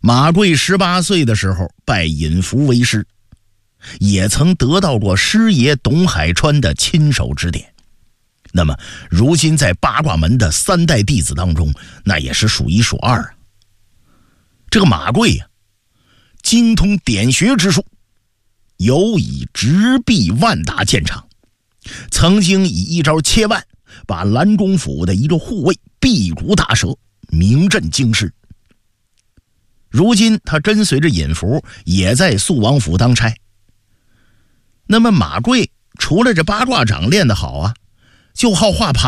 马贵18岁的时候拜尹福为师，也曾得到过师爷董海川的亲手指点。那么如今在八卦门的3代弟子当中，那也是数一数二啊。这个马贵精通点穴之术，尤以直臂万达见长，曾经以一招切腕把兰公府的一个护卫臂骨打折，名震京师。如今他跟随着尹福也在肃王府当差。那么马贵除了这八卦掌练得好啊，就好画旁